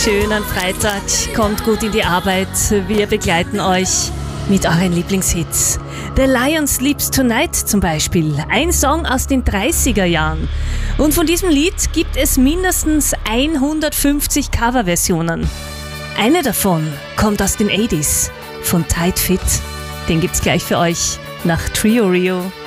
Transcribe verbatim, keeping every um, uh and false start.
schön an Freitag, kommt gut in die Arbeit. Wir begleiten euch mit euren Lieblingshits. The Lion Sleeps Tonight zum Beispiel, ein Song aus den dreißiger Jahren. Und von diesem Lied gibt es mindestens hundertfünfzig Coverversionen. Eine davon kommt aus den achtziger von Tight Fit. Den gibt's gleich für euch nach Trio Rio.